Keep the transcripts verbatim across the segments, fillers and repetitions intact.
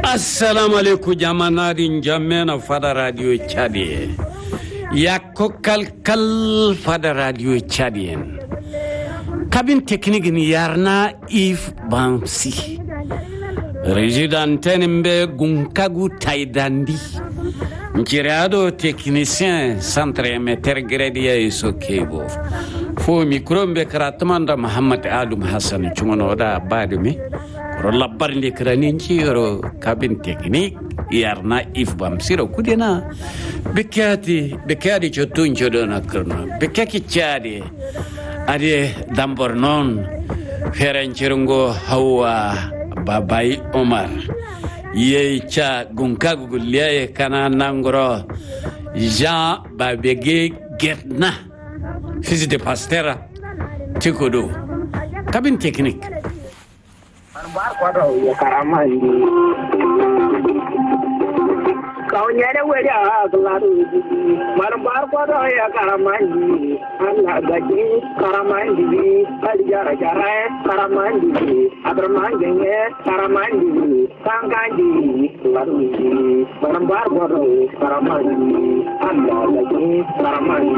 Assalamu alaikum jamanari jamena fada radio Chadien. Yako kalkal fada radio Chadien. Kabin technique ni yarna Yves Bamsi. Résident Tenembe Gunkagu Taidandi. Nkiriado technicien centre intergrédia et sokebo. Fo mikrombe karatmanda Muhammad Alum Hassan Chumonoda Badumi. Rolla barndi krani chiro cabin technique yarna Yves Bamsi ro kudena bekati bekati chotun chodona krno bekaki chadi ade dambor non ferenchirungo hawa babai Omar ye cha gunkagu guliye kana nangoro Jean Babege Getna fils de pasteur Tikodo cabin technique bar kwado ya karamandi kawnyere weja aglaru mar bar kwado ya karamandi Allah gaji karamandi aljara jara karamandi abramange karamandi sangandi laru mar bar kwado karamandi Allah gaji karamandi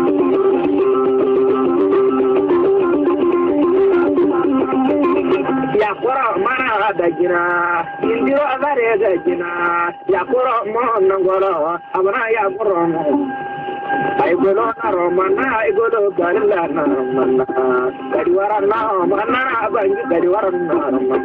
yakura mana ada jina indiro agare ada jina yakura mo nangoro abana yakura mo ay golo na romana ay golo galila na romana gadiwara na mana abangi gadiwara na romana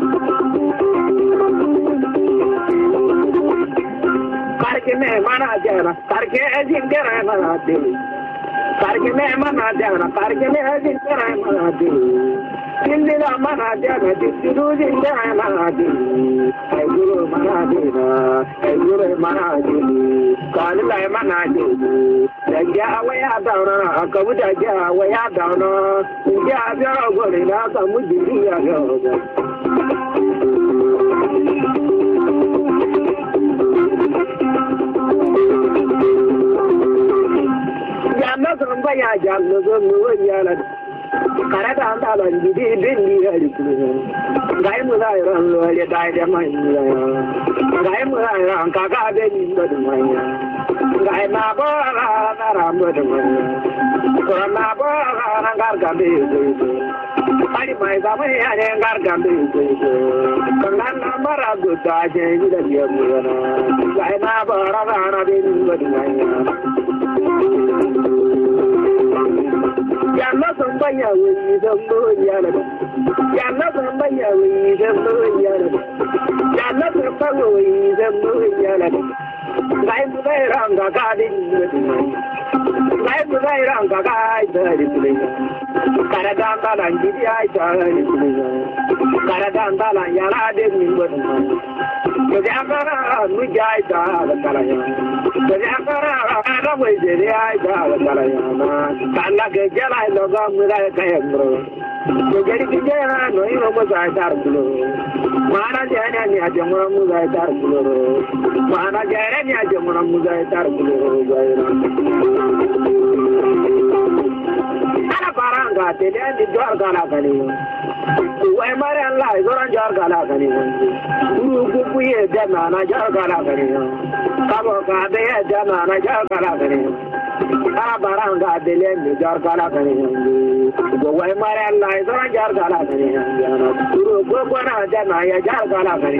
karke me mana jana karke ajingera na de karke me mana jana karke me ajingera na de Indira manadena, Diru Indira manadena, I Guru manadena, I Guru manadena, Kalila manadena, Jawaya down, Kabuda Jawaya down, Java Gorilla, Kamudia. Yamakan Bayaja, no Karata andala ndidi bendi alikuru gai mudai ran lo le dai de manya gai mudai ran kaka bendi ndu manya gai na bo na na ram ndu manya ko na bo na ngar gambe ari mai da mai ane ngar gambe kangan na mara du da je ni da ye mu na gai na bo ra na bendi ndu manya Yana sambanya we zambo yana Yana sambanya we zambo yana Yana sambanya we zambo yana Gai mudai ranga gadi Gai mudai ranga gai dari punya Karadanda lanjidi ai dari punya Karadanda lan yala de minggu Jadi akara mujai dari kalanya Jadi akara ada wajeri ai dari kalanya Tanda gejala logo mulai kayak bro. Jadi gejala no ini mau saya taruh dulu. Mana jana ni aja mau mulai taruh dulu. Mana jana ni aja mau mulai taruh dulu. Ada barang gak ada di jual galak ni. Uai mari Allah orang jual galak ni. Guru guru ye jana na jual galak ni. Kamu kau ada jana na jual galak ni. Ada barang gak ada ni jual galak ni. Uai mari Allah orang jual galak ni. Guru guru na jana ya jual galak ni.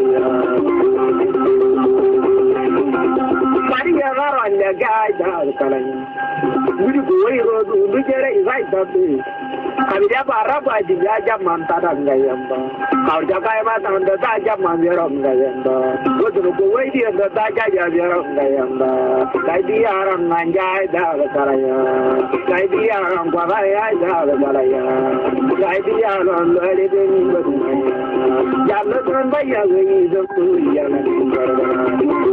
Mari ya orang jaga jual galak ni. Guru guru rodu guru jere izai tapi. Kami dia para baji aja mantaran gayamba. Kau jaga emang tanda saja manjerom gayamba. Betul kau dia tanda saja janjerom gayamba. Kau dia orang manjai dah berkarya. Kau dia orang kuaraya dah berkarya. Kau dia orang lelaki ini berkarya. Jangan tuan bayar ini semua jangan berkarya.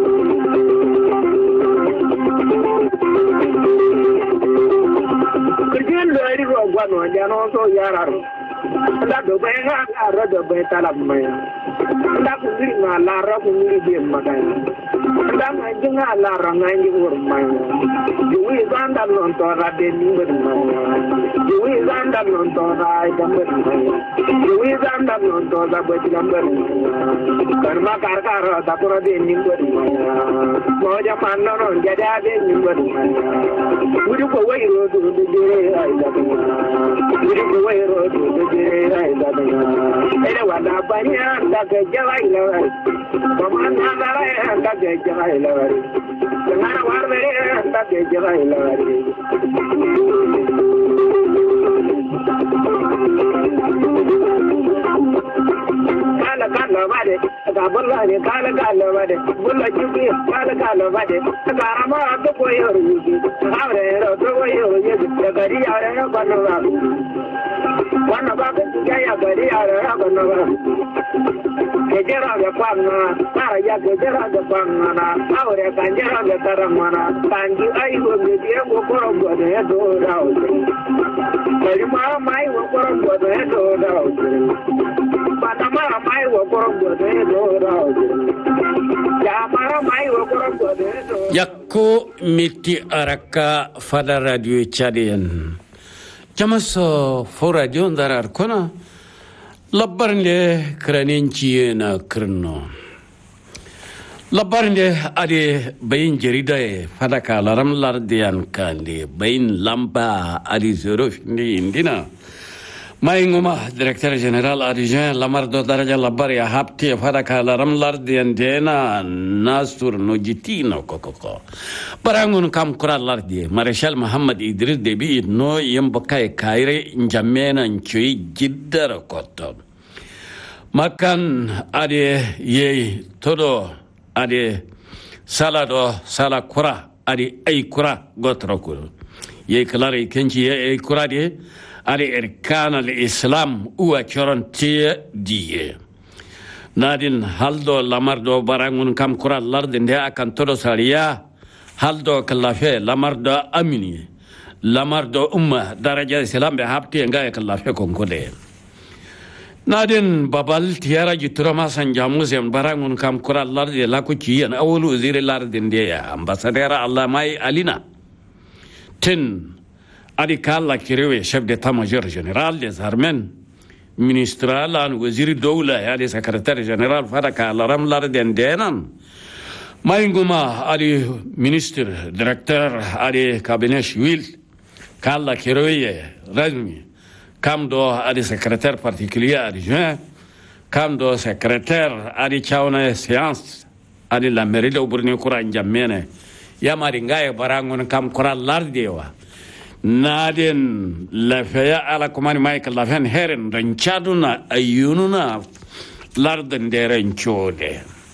Kerjaan dari rogan wajan orang yarar. Ndak dobe nggak ada dobe talam main. Ndak kundi ngalar kundi dia makan. dang jinga la rangangi urmai juwi zanda non to ra de ni urmai juwi zanda non to ra de urmai juwi zanda non to da bati number karma kar kar da pura de ni urmai moja panno non jada de ni urmai uri ko wai ro du de ai da uri ko wai ro du de ai da ere wala banya da ke jawai la Baman nagara anda ke jawai la ngara war mere anda ke jawai la kala kala wade da bulla ne kala kala wade bulla jibi kala kala wade ngara ma to ko yoru ji avre ro to ko yoru ji da gari are no banwa wana ba ke ya gari are no banwa kejera ga panna para ya kejera ga panna na avre kanjera ga taramana kanji ai go me die go koro go de do rao kari ma mai go koro go de do rao pada ma mai go koro go de do rao ya mara mai go koro go de do yakko miti araka fada radio chadian jamaso fo radio ndarar kona labbarnde kranenci na kirno labbarnde ade bayin jarida e fadaka laram lardiyan kande bayin lamba adi zero findi indina maynguma directeur général adjoint lamardo daraja labbar ya hapti fadaka laram lardiyan dena nasur no jitino kokoko barangun kam kural lardi marshal muhammad idris debi no yembakay kaire njamena nchui jiddar koto makan ade ye todo ade salado sala kura ade ay kura gotrokul ye klare kenji ye ay kura de ade erkana al-islam uwa chorontie die nadin haldo lamardo barangun kam kura larde nde akan todo sariya haldo kallafe lamardo amini lamardo umma daraja islam be hapti nga kallafe konkole nadin babal tiara jiturama sanjamuzem barangun kam kura larde la ko ciyan awlu zire larde nde ya ambassadeur allah mai alina tin adi kala kirewe chef d'état-major général des armées ministral an wazir dawla ya de secrétaire général fada kala ram larde ndenan maynguma adi ministre directeur adi cabinet civil kala kirewe razmi kam do adi secrétaire particulier adjoint kam do secrétaire adi chawna séance adi la mairie de Burni Kura njamene ya mari ngaye barangon kam kura lardewa naden la faya ala kumani michael la fen heren ranchaduna ayununa larden deren chode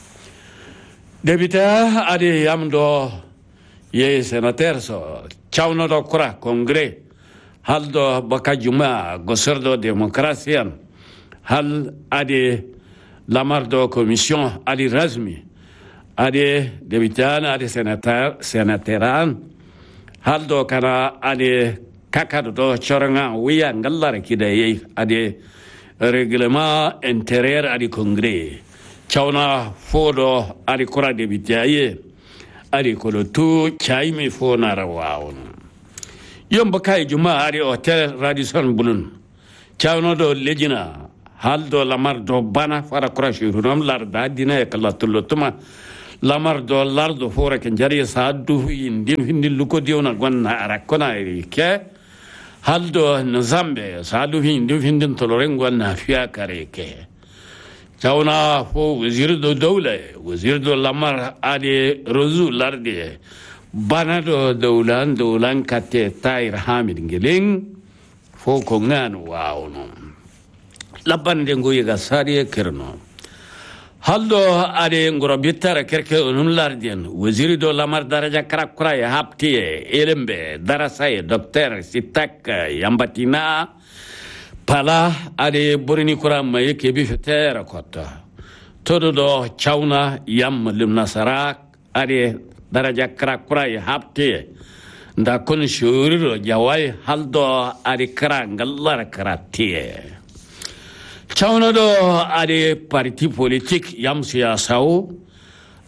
debita adi yamdo ye sénateur so chawna do kura congrès haldo bakajuma gosordo démocratie hal ade lamardo commission adi razmi ade debitan ade sénateur sénateran haldo kana ade kakado do choranga wiya ngallar kidaye ade règlement intérieur ade congrès chawna fodo ade kura debitaye ade ko to chaimi fo na rawawon yomba kay juma ari hotel radisson bulun chawno do lejina haldo lamar do bana fara crash rum larda dina e kala tulotuma lamar do lardo fora ken jari saadu indin hindin luko diona gonna arakona ke haldo nzambe saadu hindin hindin toloren gonna fiya kareke chawna fo wazir do dawla wazir do lamar ade rozu larde bana do dawlan dawlan kate tayr hamid ngeleng fo ko ngano wawno labande ngoyi ga sari kerno haldo ade ngoro bitara kerke onun lardien waziri do lamar daraja krakura ya hapti elembe darasa e docteur sitak yambatina pala ade borini kura may kebi fetera kota todo do chawna yam lim nasara ade daraja krakura ya hapti nda kon shuriro jawai haldo ade krangallar kratie chawna do ade parti politique yam siyasawo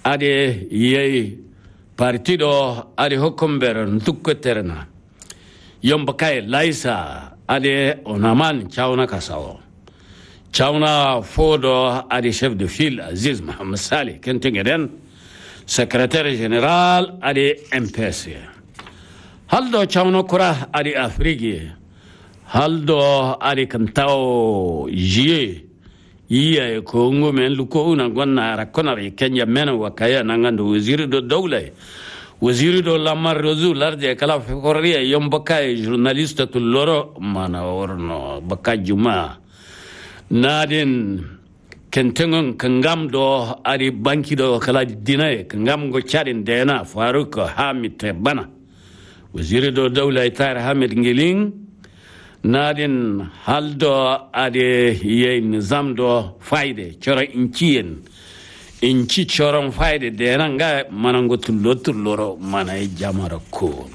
ade yei partido ade hokomber ntukketerna yombakai laisa ade onaman chauna kasawo chauna fodo ade chef de file Aziz Mohamed Saleh kentengeden secrétaire général ade M P S haldo chauna kura ade afrique haldo ade kantao jie iya ko ngumen luko una gonna rakonari Kenya mena wakaya nangando waziri do dawla waziri do lamar rozu larde kala fekoriya yombakay journaliste to loro mana orno bakajuma nadin kentengon kangam do ari banki do kala dinaye kangam go charin dena Faruk Hamid bana waziri do dawla tar Hamid Ngiling nadin haldo ade ye nizam do faide chora inchien inchi choron faide de ranga manango tullo tulloro manay jamara ko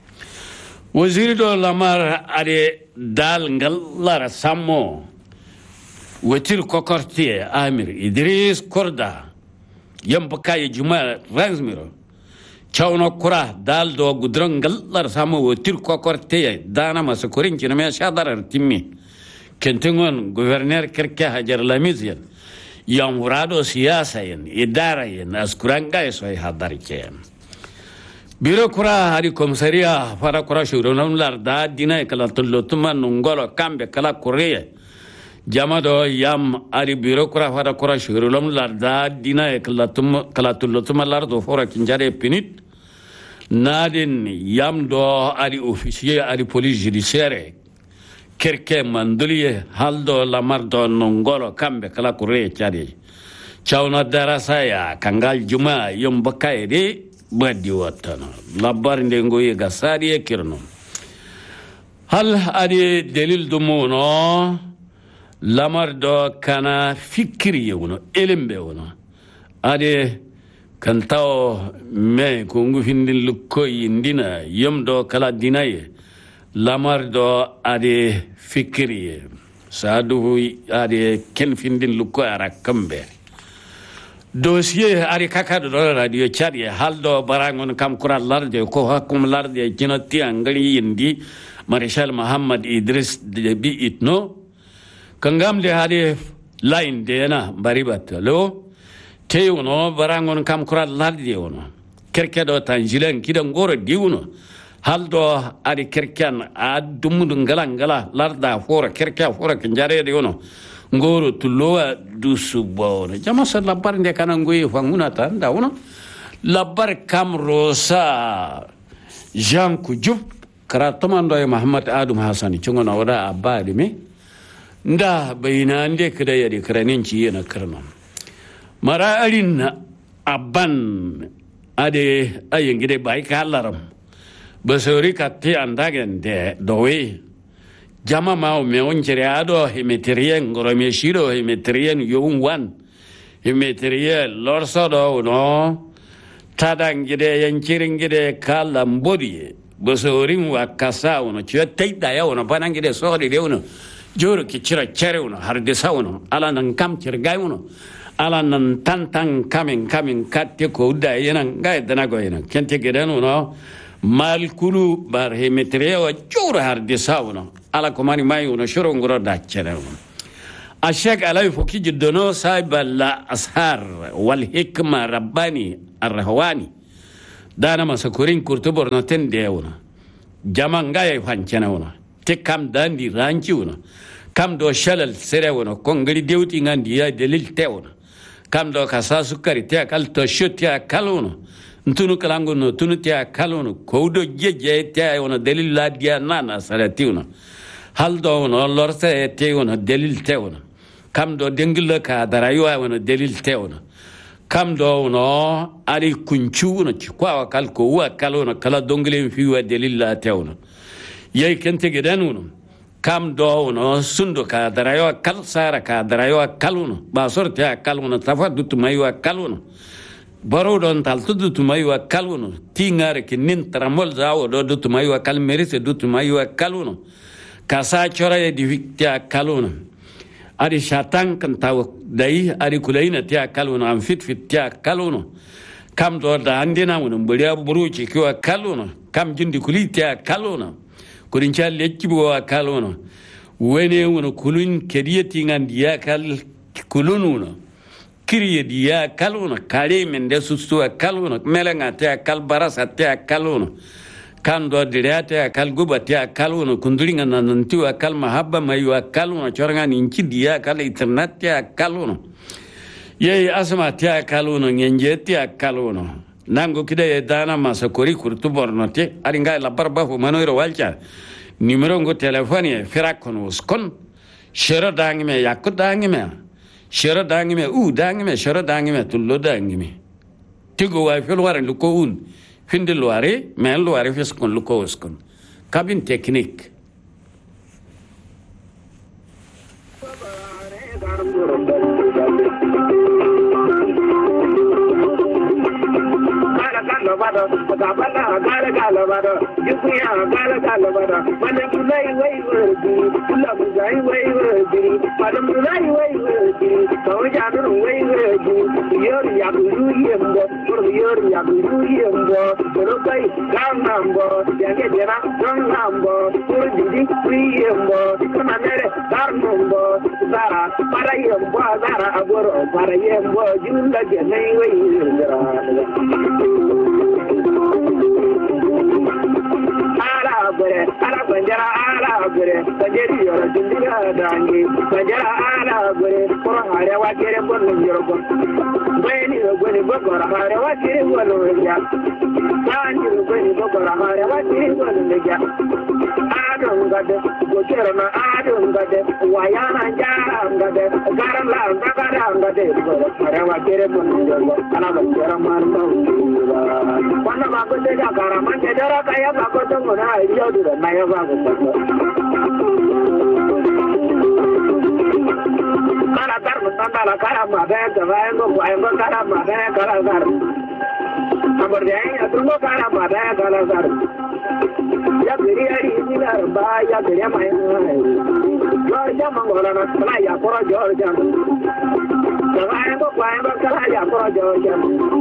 waziri do lamar ade dal ngallara sammo wetir kokorti Amir Idris Korda yambakay juma razmiro chawno kura dal do gudrangal lar samo wotir kokorte dana masakurin kiname shadar timmi kentengon gouverneur kerke hajar lamizian yam murado siyasa yen idara yen askuranga eso hadarke biro kura hari komisaria fara kura shuronam lar da dina kala tullo tuma nungolo kambe kala korea jamado yam ari biro kura fara kura shuronam lar da dina kala tum kala tullo tuma lar do fora kinjare pinit nadin yam do ari officier ari police judiciaire kerke manduliye haldo lamar do nongolo kambe kala kure chari chawna darasa ya kangal juma yom bakaide badi watana labar ndengo ye gasari e kirno hal ari delil dumuno lamar do kana fikri yono elembe wono ari kantao me kungu findin lukko yindina yomdo kala dinaye lamar do ade fikriye sadu ade ken findin lukko ara kambe dossier ari kakado do radio chari haldo barangon kam kura larde ko hakum larde jinati angali yindi Marshal Muhammad Idris Deby Itno kangam de ade line dena baribat lo teyuno barangon kam kura lardi wono kerkedo tanjilen kidan goro diuno haldo ari kerkan a dumudu ngala ngala larda fora kerka fora kinjare de wono ngoro tuloa dusu bono jama sa labar de kana ngoyi fanguna ta nda wono labar kam rosa Jean Kujub karatomando e Muhammad Adum Hassan chungono wada abadi me nda bayina ande kada yadi kranin ci yana karno mara alin abban ade ayen gide bai kalaram basori katti andagen de dowe jama ma me onjere ado hemetrien goro me shiro hemetrien yun wan hemetrien lorso do no tadang gide yen chiring gide kalam bodi basori wa kasa uno chete da ya uno banang gide sori de uno joro ki chira chere uno harde sa uno ala nan kam chirgai uno ala nan tantan kamen kamen katte ko da yana ga dana go yana kente gedano no mal kulu bar hemetre o jura har de sawno ala ko mani mai uno shoro ngoro da chere ashak alay foki jiddono saiballa ashar wal hikma rabbani arhawani dana masakurin kurtubor no tende uno jamanga ya fancena uno te kam dandi ranci uno kam do shalal sere uno kongri dewti ngandi ya delil te uno kam do kasa sukari te kal to shoti akaluno ntunu kalango no tunu te akaluno kowdo jeje te ono delil la dia nana salatiuno haldo no lorse te ono delil te ono kam do dengil ka darayo ono delil te ono kam do no ari kunchu no kwa kal ko wa kaluno kala dongile fi wa delil la te ono yey kente gedanuno kam do no sundo ka darayo kal sara ka darayo kaluno ba sorte kaluno tafaddu mayo kaluno baro don tal tudu mayo kaluno tingare ke nin tramol zawo do du mayo kal merise du mayo kaluno kasa chora di victia kaluno ari shatan kan taw dai ari kulaina tiya kaluna am fit fit tiya kaluna kam do da andina mun buriya buruci kiwa kaluna kam jindi kuli tiya kaluna kurin cha lekki bo kaluna wene wona kulun kediyati ngandiya kal kulununa kiriye diya kaluna kare men de sustu kaluna melenga tiya kal barasa tiya kaluna kan do direte kal gubati kaluna kunduringa nan tiwa kal mahabba mayu kaluna choranga ninki diya kal internet ya kaluna ye asma tiya kaluna ngenje tiya kaluna nango kide dana masakori kurtu bornote aringa la barba fu manoiro walcha numero ngo telefoni firakon uskon shero dangime yakko dangime shero dangime u dangime shero dangime tullo dangime tigo wa fil waran luko un finde loire men loire fiskon luko uskon kabin technique Gala gala gala gala gala, yukuya gala gala gala. Madam Mulai way worthy, Love Mulai way worthy, Madam Mulai way worthy, Tawajanu way worthy. Yori Yabu Yembo, Yori Yabu Yembo, Urukai Ganambo, Yagedera Ganambo, Urdi Yembo, Kamare Darnombo, Zara, Parayembo, Zara Agoro, Parayembo, Junda Genay way. Ala gure, ala banjara ala gure, banjari yoro jindira dangi, banjara ala gure, koro hare wa kere bono yoro. Beni gure bokora hare wa kere bono ya. Sanji gure bokora hare wa kere bono ya. Adon gade, gokero na adon gade, wayana jara gade, garala gada gade, hare wa kere bono yoro. Ala banjara marmo. Wana bago de gara man de dara kaya bago to ngona iyo du na ya bago to kala dar no tanda la kala ma de ga va ngo ko ngo kala ma de kala dar ambar de ai atu ngo kala ma de kala dar ya beri ari ni la ba ya beri ma yo ya mangola na kala ya koro jo ja ga va ngo ko ngo kala ya koro jo ja